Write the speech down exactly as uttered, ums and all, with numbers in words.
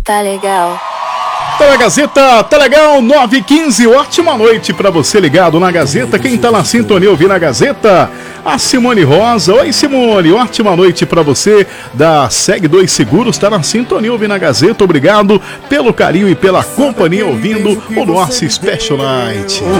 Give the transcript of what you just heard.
tá legal. Tá na Gazeta, tá legal, nove e quinze, ótima noite pra você ligado na Gazeta. Quem tá na sintonia ouvindo a Gazeta? A Simone Rosa. Oi, Simone, ótima noite pra você da Seg dois Seguros, tá na sintonia ouvindo a Gazeta. Obrigado pelo carinho e pela companhia ouvindo o nosso Special Night.